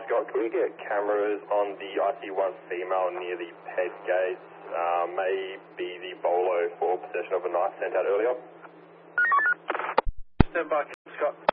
Scott, can we get cameras on the IC1 female near the PED gates? Maybe the bolo for possession of a knife sent out earlier? Stand by, Scott.